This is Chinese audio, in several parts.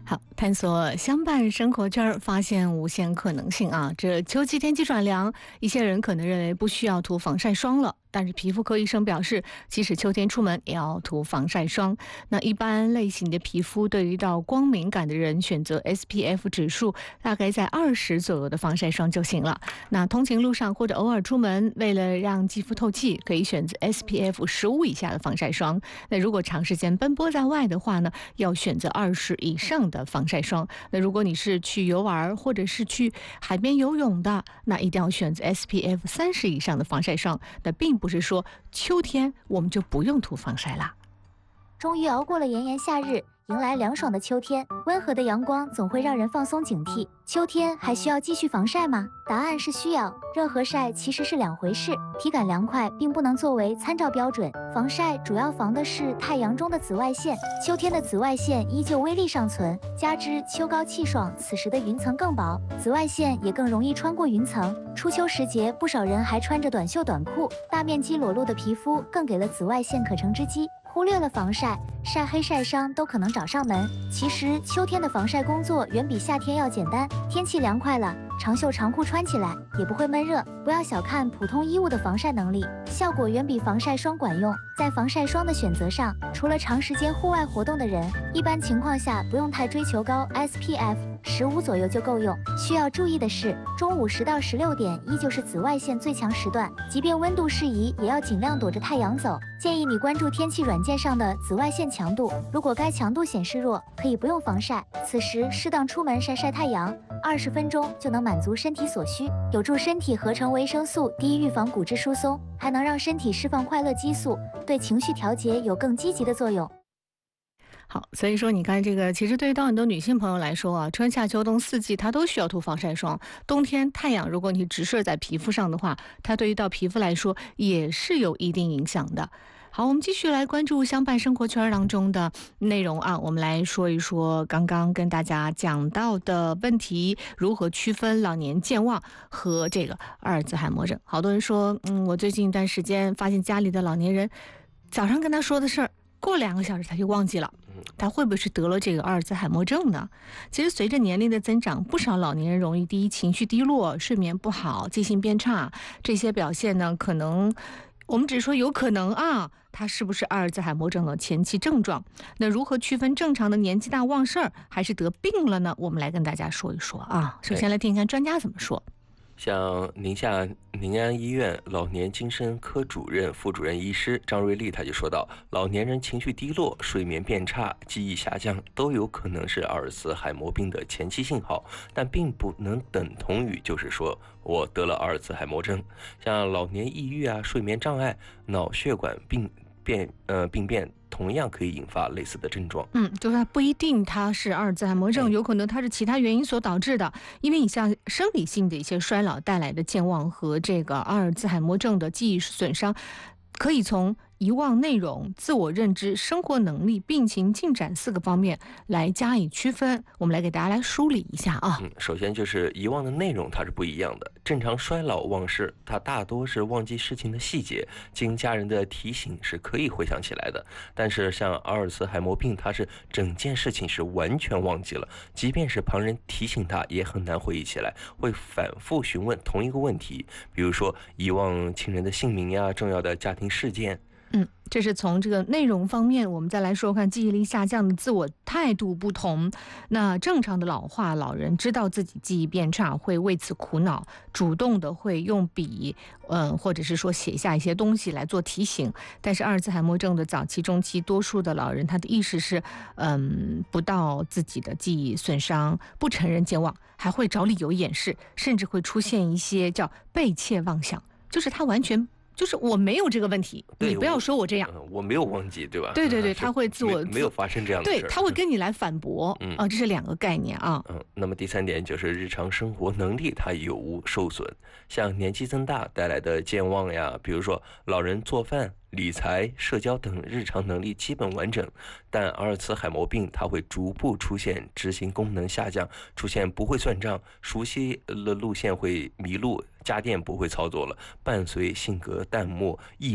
好，探索相伴生活圈，发现无限可能性啊！这秋季天气转凉，一些人可能认为不需要涂防晒霜了。但是皮肤科医生表示，即使秋天出门也要涂防晒霜。那一般类型的皮肤对于到光敏感的人，选择 SPF 指数大概在20左右的防晒霜就行了。那通勤路上或者偶尔出门，为了让肌肤透气，可以选择 SPF 15以下的防晒霜。那如果长时间奔波在外的话呢，要选择20以上的防晒霜。那如果你是去游玩或者是去海边游泳的，那一定要选择 SPF 30以上的防晒霜。那并不是说秋天我们就不用涂防晒啦。 终于熬过了炎炎夏日，迎来凉爽的秋天。温和的阳光总会让人放松警惕。秋天还需要继续防晒吗？答案是需要。热和晒其实是两回事，体感凉快并不能作为参照标准。防晒主要防的是太阳中的紫外线，秋天的紫外线依旧威力尚存，加之秋高气爽，此时的云层更薄，紫外线也更容易穿过云层。初秋时节，不少人还穿着短袖短裤，大面积裸露的皮肤更给了紫外线可乘之机。忽略了防晒，晒黑晒伤都可能找上门。其实秋天的防晒工作远比夏天要简单，天气凉快了，长袖长裤穿起来也不会闷热。不要小看普通衣物的防晒能力，效果远比防晒霜管用。在防晒霜的选择上，除了长时间户外活动的人，一般情况下不用太追求高 SPF 15左右就够用。需要注意的是，中午10到16点依旧是紫外线最强时段，即便温度适宜，也要尽量躲着太阳走。建议你关注天气软件上的紫外线强度，如果该强度显示弱，可以不用防晒。此时适当出门晒晒太阳，20分钟就能满足身体所需，有助身体合成维生素 D， 预防骨质疏松，还能让身体释放快乐激素，对情绪调节有更积极的作用。 好，所以说你看这个，其实对于到很多女性朋友来说啊，春夏秋冬4季它都需要涂防晒霜。冬天太阳如果你直射在皮肤上的话，它对于到皮肤来说也是有一定影响的。好，我们继续来关注相伴生活圈当中的内容啊，我们来说一说刚刚跟大家讲到的问题，如何区分老年健忘和这个阿尔兹海默症。好多人说，我最近一段时间发现家里的老年人，早上跟他说的事儿，过2个小时他就忘记了，他会不会是得了这个阿尔兹海默症呢？其实随着年龄的增长，不少老年人容易情绪低落、睡眠不好、记性变差，这些表现呢，可能我们只说有可能啊，他是不是阿尔兹海默症的前期症状？那如何区分正常的年纪大忘事儿还是得病了呢？我们来跟大家说一说啊。首先来听听专家怎么说。 像宁夏宁安医院老年精神科主任、副主任医师张瑞丽他就说到，老年人情绪低落、睡眠变差、记忆下降都有可能是阿尔茨海默病的前期信号，但并不能等同于就是说我得了阿尔茨海默症。像老年抑郁啊、睡眠障碍、脑血管病变同样可以引发类似的症状。 就是它不一定它是阿尔兹海默症，有可能它是其他原因所导致的。因为你像生理性的一些衰老带来的健忘和这个阿尔兹海默症的记忆损伤，可以从遗忘内容、自我认知、生活能力、病情进展4个方面来加以区分。我们来给大家来梳理一下啊。 首先就是遗忘的内容它是不一样的。正常衰老忘事，它大多是忘记事情的细节，经家人的提醒是可以回想起来的。但是像阿尔茨海默病，它是整件事情是完全忘记了，即便是旁人提醒他也很难回忆起来，会反复询问同一个问题，比如说遗忘亲人的姓名呀、重要的家庭事件。 这是从这个内容方面，我们再来说看记忆力下降的自我态度不同。那正常的老化，老人知道自己记忆变差，会为此苦恼，主动的会用笔，或者是说写下一些东西来做提醒。但是阿尔兹海默症的早期、中期，多数的老人他的意识是，不到自己的记忆损伤，不承认健忘，还会找理由掩饰，甚至会出现一些叫被窃妄想，就是他完全。就是我没有这个问题，你不要说我这样， 我没有忘记，对吧？ 对，他会自我没有发生这样的事， 对，他会跟你来反驳，这是2个概念啊。 那么第3点就是日常生活能力它有无受损，像年纪增大带来的健忘呀，比如说老人做饭、理财、社交等日常能力基本完整，但阿尔茨海默病它会逐步出现执行功能下降，出现不会算账、熟悉的路线会迷路、家电不会操作了，伴随性格淡漠、易怒、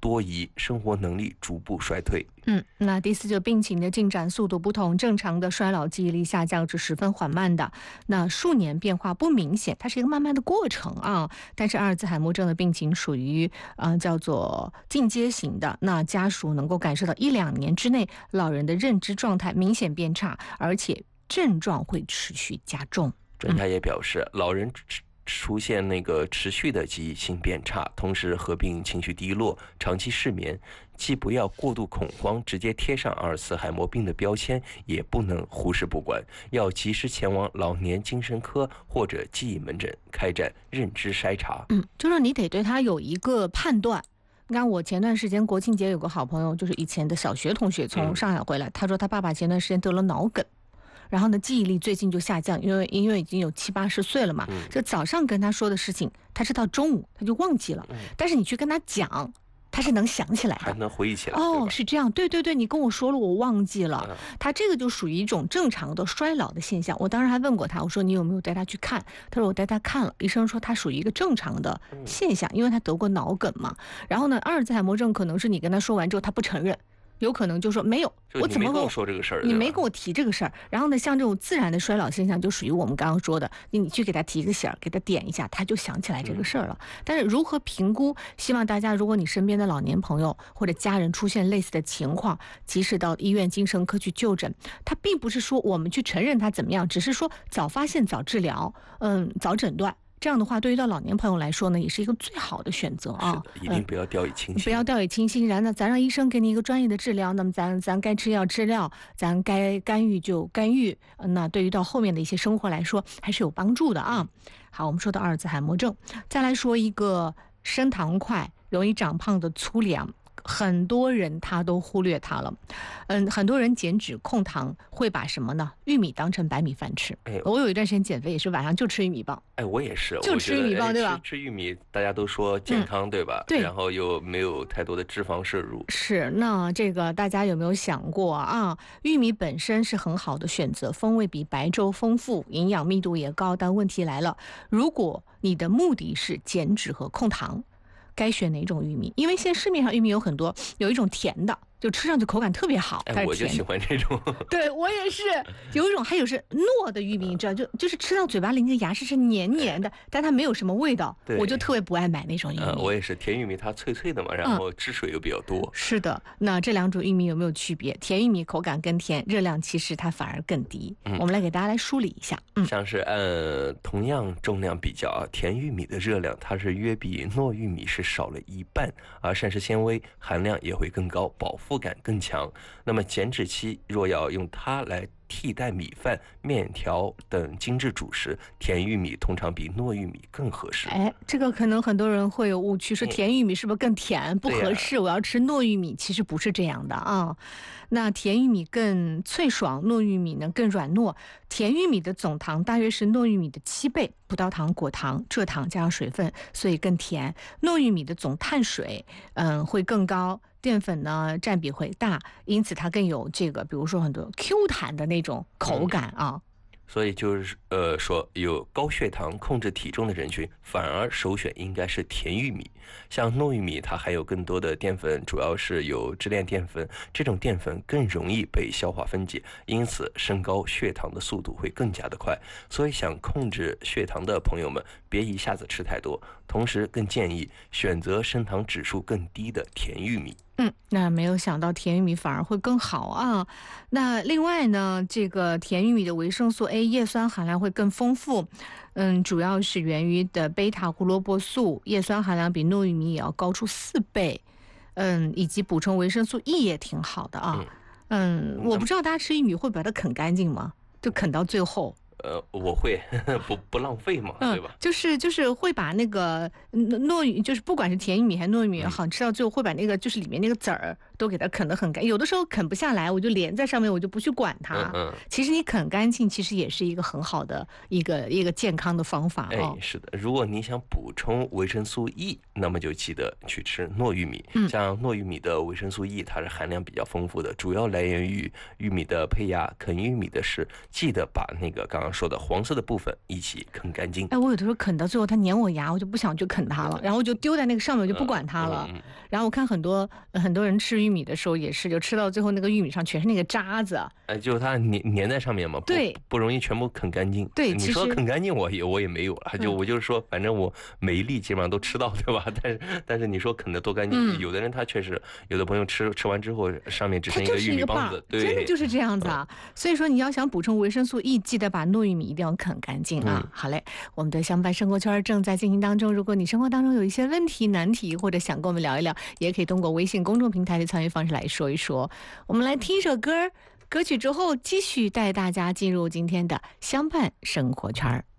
多疑，生活能力逐步衰退。 那第四就病情的进展速度不同，正常的衰老记忆力下降是十分缓慢的，那数年变化不明显，它是一个慢慢的过程啊。但是阿尔兹海默症的病情属于叫做进阶型的，那家属能够感受到1-2年之内老人的认知状态明显变差，而且症状会持续加重。 专家也表示，老人出现那个持续的记忆性变差，同时合并情绪低落、长期失眠，既不要过度恐慌，直接贴上阿尔茨海默病的标签，也不能忽视不管，要及时前往老年精神科或者记忆门诊开展认知筛查。 就是你得对他有一个判断。你看，我前段时间国庆节有个好朋友，就是以前的小学同学，从上海回来，他说他爸爸前段时间得了脑梗。然后呢，记忆力最近就下降，因为已经有70、80岁了嘛。就早上跟他说的事情，他是到中午他就忘记了。但是你去跟他讲，他是能想起来的， 还能回忆起来。 是这样，对，你跟我说了，我忘记了。他这个就属于一种正常的衰老的现象。我当时还问过他，我说你有没有带他去看？他说我带他看了，医生说他属于一个正常的现象，因为他得过脑梗嘛。然后呢，阿尔兹海默症可能是你跟他说完之后，他不承认。有可能就说没有，我怎么跟我说这个事儿？ 你没跟我提这个事儿。然后呢，像这种自然的衰老现象，就属于我们刚刚说的，你去给他提个醒儿，给他点一下，他就想起来这个事儿了。但是如何评估？希望大家，如果你身边的老年朋友或者家人出现类似的情况，及时到医院精神科去就诊。他并不是说我们去承认他怎么样，只是说早发现、早治疗，早诊断。这样的话，对于到老年朋友来说呢，也是一个最好的选择啊！ 一定不要掉以轻心， 不要掉以轻心。然后呢，咱让医生给你一个专业的治疗，那么咱该吃药吃药，咱该干预就干预。那对于到后面的一些生活来说，还是有帮助的啊。好，我们说到阿尔兹海默症，再来说一个升糖快、容易长胖的粗粮。很多人他都忽略它了，很多人减脂控糖会把什么呢？玉米当成白米饭吃。我有一段时间减肥也是晚上就吃玉米棒。 我也是， 就吃玉米棒，对吧？ 吃玉米，大家都说健康，对吧？ 对。 然后又没有太多的脂肪摄入。 是，那这个大家有没有想过啊？玉米本身是很好的选择，风味比白粥丰富，营养密度也高。但问题来了，如果你的目的是减脂和控糖，该选哪种玉米？因为现在市面上玉米有很多，有一种甜的，就吃上去口感特别好。 我就喜欢这种。 对，我也是。有一种还有是糯的玉米，你知道，就是吃到嘴巴里那个牙是黏黏的，但它没有什么味道。我就特别不爱买那种玉米。 我也是，甜玉米它脆脆的嘛，然后汁水又比较多。 是的，那这两种玉米有没有区别？甜玉米口感更甜，热量其实它反而更低。我们来给大家来梳理一下。 像是同样重量比较啊，甜玉米的热量它是约比糯玉米是少了1半，而膳食纤维含量也会更高，饱腹感更强。那么减脂期若要用它来替代米饭、面条等精致主食，甜玉米通常比糯玉米更合适。 这个可能很多人会有误区，说甜玉米是不是更甜，不合适，我要吃糯玉米。其实不是这样的啊。那甜玉米更脆爽，糯玉米呢更软糯。甜玉米的总糖大约是糯玉米的7倍，葡萄糖、果糖、蔗糖加上水分，所以更甜。糯玉米的总碳水会更高，淀粉呢占比会大，因此它更有这个，比如说很多 Q 弹的那种口感啊。 所以就是说有高血糖控制体重的人群，反而首选应该是甜玉米。像糯玉米它含有更多的淀粉，主要是有支链淀粉，这种淀粉更容易被消化分解，因此升高血糖的速度会更加的快。所以想控制血糖的朋友们，别一下子吃太多，同时更建议选择升糖指数更低的甜玉米。 那没有想到甜玉米反而会更好啊。那另外呢，这个甜玉米的维生素 A 叶酸含量会更丰富，主要是源于的贝塔胡萝卜素，叶酸含量比糯玉米也要高出4倍，以及补充维生素 E 也挺好的啊。我不知道大家吃玉米会把它啃干净吗？就啃到最后。 我会不浪费嘛，对吧？ 就是会把那个糯玉，就是不管是甜玉米还是糯玉米也好，吃到最后会把那个就是里面那个籽儿都给它啃得很干。有的时候啃不下来，我就连在上面，我就不去管它。其实你啃干净，其实也是一个很好的一个健康的方法哦。 是的，如果你想补充维生素 E， 那么就记得去吃糯玉米。像糯玉米的维生素 E， 它是含量比较丰富的，主要来源于玉米的胚芽。啃玉米的是记得把那个刚刚说的黄色的部分一起啃干净。 哎，我有的时候啃到最后它粘我牙，我就不想去啃它了，然后我就丢在那个上面，我就不管它了。然后我看很多人吃玉米的时候也是，就吃到最后那个玉米上全是那个渣子。 就是它粘在上面嘛， 对， 不容易全部啃干净。 对， 你说啃干净我也没有了，我就是说，反正我每一粒基本上都吃到，对吧？但是你说啃得多干净，有的人他确实，有的朋友吃完之后上面只剩一个玉米棒子，对， 真的就是这样子啊。所以说你要想补充维生素 E， 记得把糯玉米一定要啃干净啊。好嘞，我们的相伴生活圈正在进行当中，如果你生活当中有一些问题难题，或者想跟我们聊一聊，也可以通过微信公众平台的参与方式来说一说。我们来听一首歌曲之后，继续带大家进入今天的相伴生活圈。